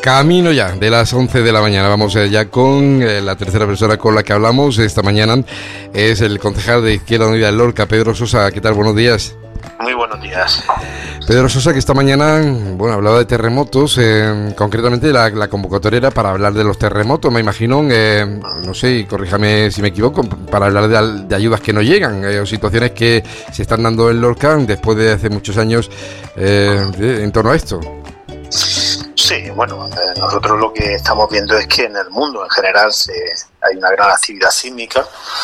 Camino ya de las 11 de la mañana. Vamos ya con la tercera persona con la que hablamos esta mañana. Es el concejal de Izquierda Unida en Lorca, Pedro Sosa. ¿Qué tal? Buenos días. Muy buenos días. Pedro Sosa, que esta mañana, hablaba de terremotos, concretamente la convocatoria era para hablar de los terremotos, me imagino, no sé, y corríjame si me equivoco, para hablar de ayudas que no llegan, o situaciones que se están dando en Lorca después de hace muchos años en torno a esto. Sí, nosotros lo que estamos viendo es que en el mundo en general hay una gran actividad sísmica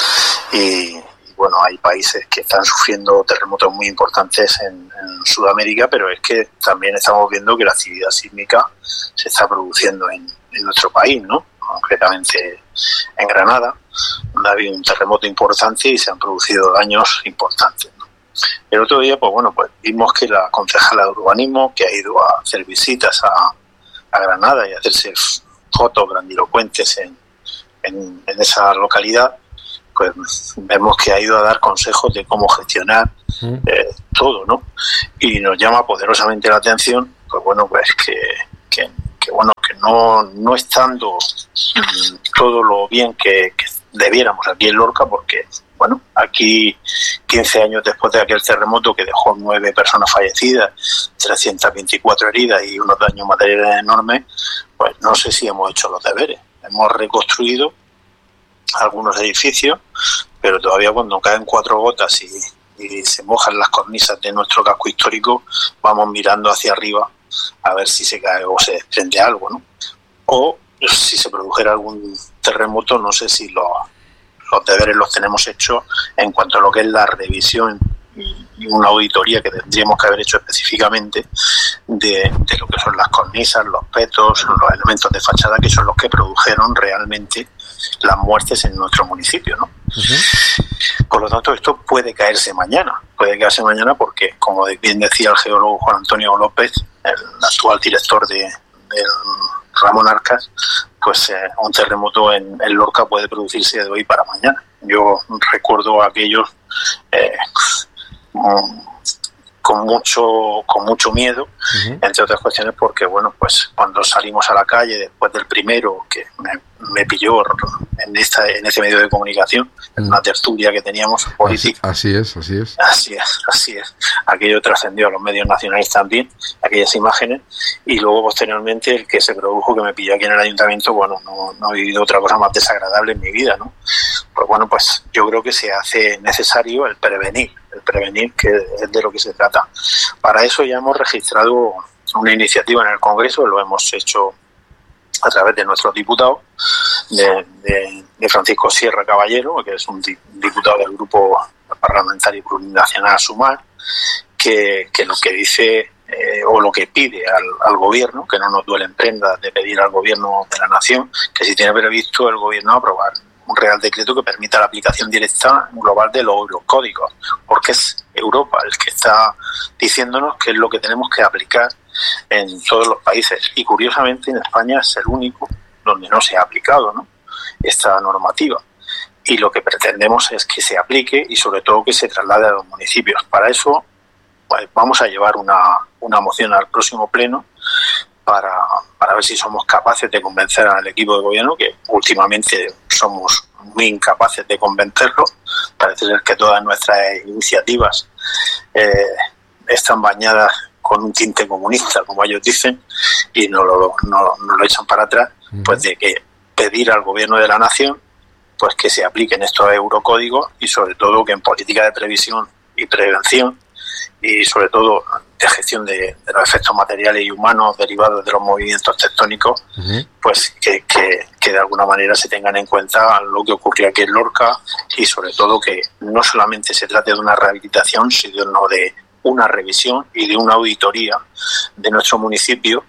y hay países que están sufriendo terremotos muy importantes en Sudamérica, pero es que también estamos viendo que la actividad sísmica se está produciendo en nuestro país, ¿no? Concretamente en Granada, donde ha habido un terremoto importante y se han producido daños importantes, ¿no? El otro día, vimos que la concejala de urbanismo, que ha ido a hacer visitas a Granada y a hacerse fotos grandilocuentes en esa localidad, pues vemos que ha ido a dar consejos de cómo gestionar todo, ¿no? Y nos llama poderosamente la atención, que no estando todo lo bien que debiéramos aquí en Lorca, porque aquí 15 años después de aquel terremoto que dejó 9 personas fallecidas, 324 heridas y unos daños materiales enormes, pues no sé si hemos hecho los deberes. Hemos reconstruido algunos edificios, pero todavía cuando caen 4 gotas y se mojan las cornisas de nuestro casco histórico, vamos mirando hacia arriba a ver si se cae o se desprende algo, ¿no? O si se produjera algún terremoto, no sé si los deberes los tenemos hechos en cuanto a lo que es la revisión y una auditoría que tendríamos que haber hecho específicamente de lo que son las cornisas, los petos, los elementos de fachada, que son los que produjeron realmente las muertes en nuestro municipio, ¿no? Uh-huh. Por lo tanto, esto puede caerse mañana porque, como bien decía el geólogo Juan Antonio López, el actual director del Ramón Arcas, un terremoto en Lorca puede producirse de hoy para mañana. Yo recuerdo a aquellos con mucho miedo, uh-huh, entre otras cuestiones porque cuando salimos a la calle después del primero, que me pilló en ese medio de comunicación, en una tertulia que teníamos política. Así es. Aquello trascendió a los medios nacionales también, aquellas imágenes, y luego posteriormente el que se produjo, que me pilló aquí en el ayuntamiento, no he vivido otra cosa más desagradable en mi vida, ¿no? Pues yo creo que se hace necesario el prevenir, que es de lo que se trata. Para eso ya hemos registrado una iniciativa en el Congreso, lo hemos hecho a través de nuestros diputados, de Francisco Sierra Caballero, que es un diputado del Grupo Parlamentario Plurinacional Sumar, que lo que dice o lo que pide al gobierno, que no nos duelen prendas de pedir al gobierno de la nación, que si tiene previsto el gobierno aprobar un real decreto que permita la aplicación directa global de los eurocódigos, porque es Europa el que está diciéndonos qué es lo que tenemos que aplicar en todos los países, y curiosamente en España es el único donde no se ha aplicado, ¿no?, esta normativa, y lo que pretendemos es que se aplique y sobre todo que se traslade a los municipios. Para eso vamos a llevar una moción al próximo pleno para ver si somos capaces de convencer al equipo de gobierno, que últimamente somos muy incapaces de convencerlo. Parece ser que todas nuestras iniciativas están bañadas con un tinte comunista, como ellos dicen, y no lo echan para atrás, pues de que pedir al gobierno de la nación pues que se apliquen estos eurocódigos, y sobre todo que en política de previsión y prevención, y sobre todo de gestión de los efectos materiales y humanos derivados de los movimientos tectónicos, uh-huh, pues que de alguna manera se tengan en cuenta lo que ocurrió aquí en Lorca, y sobre todo que no solamente se trate de una rehabilitación, sino de una revisión y de una auditoría de nuestro municipio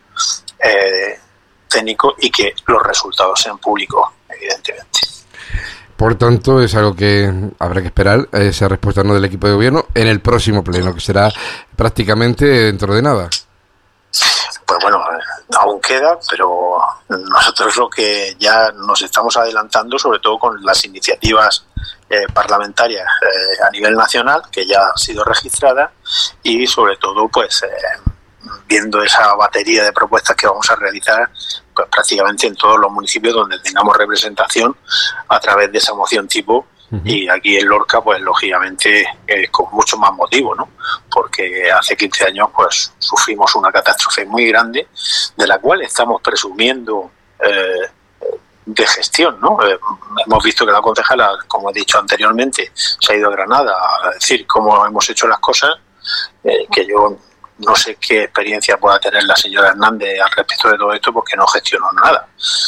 técnico, y que los resultados sean públicos, evidentemente. Por tanto, es algo que habrá que esperar, esa respuesta no del equipo de gobierno, en el próximo pleno, que será prácticamente dentro de nada. Pues aún queda, pero nosotros lo que ya nos estamos adelantando, sobre todo con las iniciativas parlamentarias a nivel nacional, que ya han sido registradas, y sobre todo viendo esa batería de propuestas que vamos a realizar, pues prácticamente en todos los municipios donde tengamos representación a través de esa moción tipo. Y aquí en Lorca, pues lógicamente con mucho más motivo, ¿no? Porque hace 15 años pues sufrimos una catástrofe muy grande de la cual estamos presumiendo de gestión, ¿no? Hemos visto que la concejala, como he dicho anteriormente, se ha ido a Granada a decir cómo hemos hecho las cosas, que yo no sé qué experiencia pueda tener la señora Hernández al respecto de todo esto, porque no gestionó nada.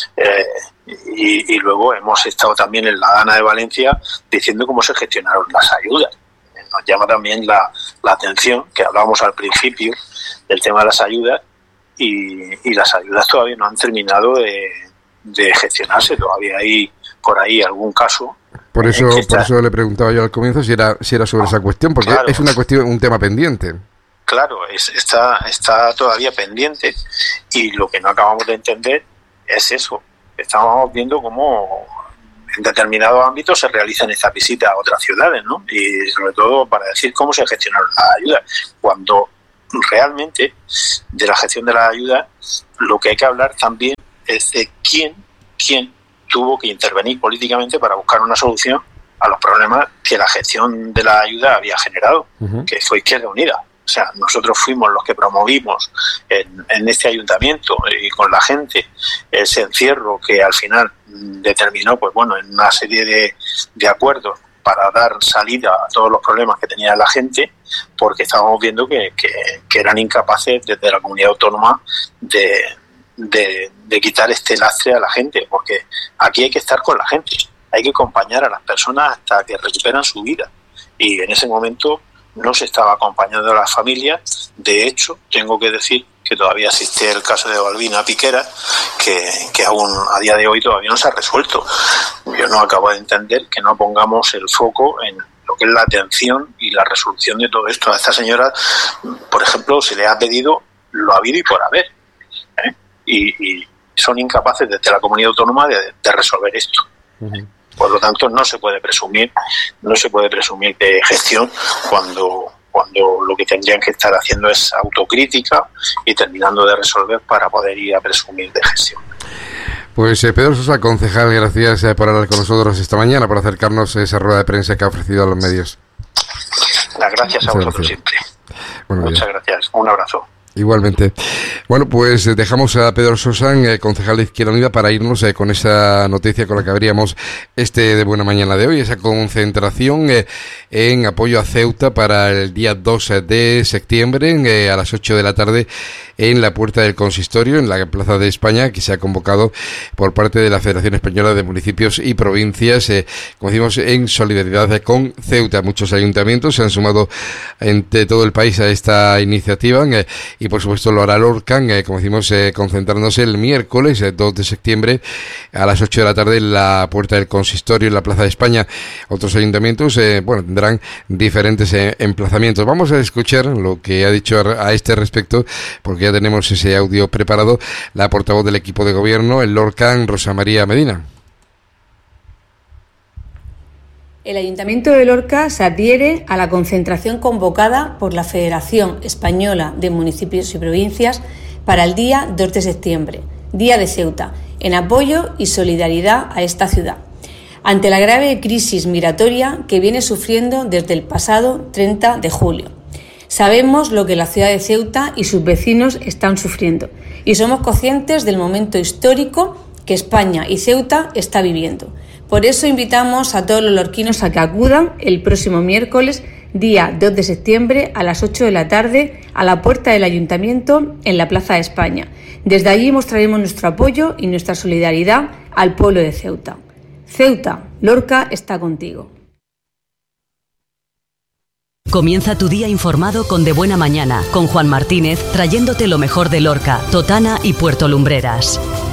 Y luego hemos estado también en la Dana de Valencia diciendo cómo se gestionaron las ayudas. Nos llama también la atención, que hablábamos al principio del tema de las ayudas, y las ayudas todavía no han terminado de gestionarse. Todavía hay por ahí algún caso. Por eso le preguntaba yo al comienzo si era sobre esa cuestión, porque claro, es un tema pendiente. Claro, está todavía pendiente, y lo que no acabamos de entender es eso. Estamos viendo cómo en determinados ámbitos se realizan estas visitas a otras ciudades, ¿no? Y sobre todo para decir cómo se gestionaron las ayudas, cuando realmente de la gestión de las ayudas lo que hay que hablar también es de quién tuvo que intervenir políticamente para buscar una solución a los problemas que la gestión de la ayuda había generado, que fue Izquierda Unida. O sea, nosotros fuimos los que promovimos en este ayuntamiento y con la gente ese encierro que al final determinó, pues bueno, en una serie de acuerdos para dar salida a todos los problemas que tenía la gente, porque estábamos viendo que eran incapaces desde la comunidad autónoma de quitar este lastre a la gente, porque aquí hay que estar con la gente, hay que acompañar a las personas hasta que recuperan su vida, y en ese momento no se estaba acompañando a las familias. De hecho, tengo que decir que todavía existe el caso de Balbina Piquera, que aún a día de hoy todavía no se ha resuelto. Yo no acabo de entender que no pongamos el foco en lo que es la atención y la resolución de todo esto. A esta señora, por ejemplo, se le ha pedido lo habido y por haber, y son incapaces desde la comunidad autónoma de resolver esto. Por lo tanto, no se puede presumir de gestión cuando lo que tendrían que estar haciendo es autocrítica y terminando de resolver para poder ir a presumir de gestión. Pues Pedro Sosa, concejal, gracias por hablar con nosotros esta mañana, por acercarnos a esa rueda de prensa que ha ofrecido a los medios. Las gracias a vosotros siempre. Muchas gracias. Un abrazo. Igualmente. Bueno, pues dejamos a Pedro Sosa, concejal de Izquierda Unida, para irnos con esa noticia con la que abríamos de Buena Mañana de hoy, esa concentración en apoyo a Ceuta para el día 2 de septiembre a las 8 de la tarde en la puerta del consistorio, en la Plaza de España, que se ha convocado por parte de la Federación Española de Municipios y Provincias, como decimos, en solidaridad con Ceuta. Muchos ayuntamientos se han sumado de todo el país a esta iniciativa, y por supuesto lo hará Lorca, como decimos, concentrándose el miércoles 2 de septiembre a las 8 de la tarde en la puerta del consistorio en la Plaza de España. Otros ayuntamientos tendrán diferentes emplazamientos. Vamos a escuchar lo que ha dicho a este respecto, porque ya tenemos ese audio preparado, la portavoz del equipo de gobierno en Lorca, Rosa María Medina. El Ayuntamiento de Lorca se adhiere a la concentración convocada por la Federación Española de Municipios y Provincias para el día 2 de septiembre, Día de Ceuta, en apoyo y solidaridad a esta ciudad, ante la grave crisis migratoria que viene sufriendo desde el pasado 30 de julio. Sabemos lo que la ciudad de Ceuta y sus vecinos están sufriendo y somos conscientes del momento histórico que España y Ceuta está viviendo. Por eso invitamos a todos los lorquinos a que acudan el próximo miércoles, día 2 de septiembre, a las 8 de la tarde, a la puerta del Ayuntamiento en la Plaza de España. Desde allí mostraremos nuestro apoyo y nuestra solidaridad al pueblo de Ceuta. Ceuta, Lorca está contigo. Comienza tu día informado con De Buena Mañana, con Juan Martínez, trayéndote lo mejor de Lorca, Totana y Puerto Lumbreras.